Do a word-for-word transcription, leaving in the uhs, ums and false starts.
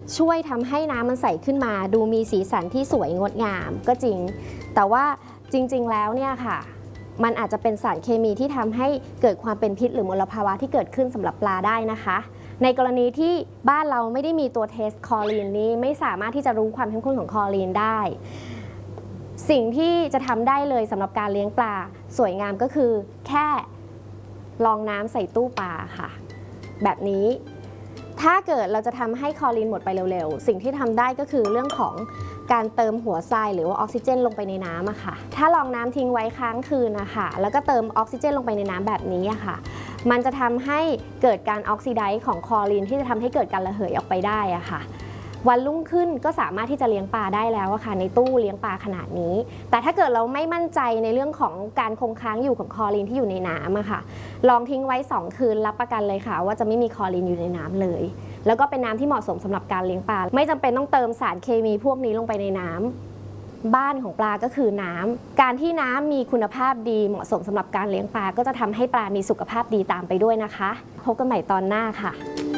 ช่วยทำให้น้ำมันใสขึ้นมาดูมีสีสันที่สวยงดงามก็จริงแต่ว่าจริงๆแล้วเนี่ยค่ะมันอาจจะเป็นสารเคมีที่ทำให้เกิดความเป็นพิษหรือมลภาวะที่เกิดขึ้นสำหรับปลาได้นะคะในกรณีที่บ้านเราไม่ได้มีตัวเทสคลอรีนนี้ไม่สามารถที่จะรู้ความเข้มข้นของคลอรีนได้สิ่งที่จะทำได้เลยสำหรับการเลี้ยงปลาสวยงามก็คือแค่ลองน้ำใส่ตู้ปลาค่ะแบบนี้ถ้าเกิดเราจะทำให้คลอรีนหมดไปเร็วๆสิ่งที่ทำได้ก็คือเรื่องของการเติมหัวทรายหรือว่าออกซิเจนลงไปในน้ำอะค่ะถ้าลองน้ำทิ้งไว้ค้างคืนนะคะแล้วก็เติมออกซิเจนลงไปในน้ำแบบนี้อะค่ะมันจะทำให้เกิดการออกซิไดซ์ของคลอรีนที่จะทำให้เกิดการระเหยออกไปได้อะค่ะวันรุ่งขึ้นก็สามารถที่จะเลี้ยงปลาได้แล้วอะค่ะในตู้เลี้ยงปลาขนาดนี้แต่ถ้าเกิดเราไม่มั่นใจในเรื่องของการคงค้างอยู่ของคลอรีนที่อยู่ในน้ำอะค่ะลองทิ้งไว้สองคืนรับประกันเลยค่ะว่าจะไม่มีคลอรีนอยู่ในน้ำเลยแล้วก็เป็นน้ำที่เหมาะสมสำหรับการเลี้ยงปลาไม่จำเป็นต้องเติมสารเคมีพวกนี้ลงไปในน้ำบ้านของปลาก็คือน้ำการที่น้ำมีคุณภาพดีเหมาะสมสำหรับการเลี้ยงปลาก็จะทำให้ปลามีสุขภาพดีตามไปด้วยนะคะพบกันใหม่ตอนหน้าค่ะ